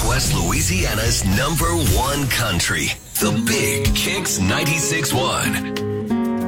Northwest Louisiana's #1 country. The Big Kicks 96.1.